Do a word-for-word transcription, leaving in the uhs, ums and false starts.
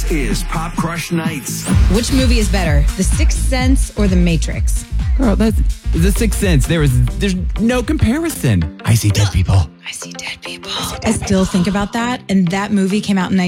is Pop Crush Nights. Which movie is better, The Sixth Sense or The Matrix? Girl, that's The Sixth Sense. There is, there's no comparison. I see dead people. I see dead people. I still think about that, and that movie came out in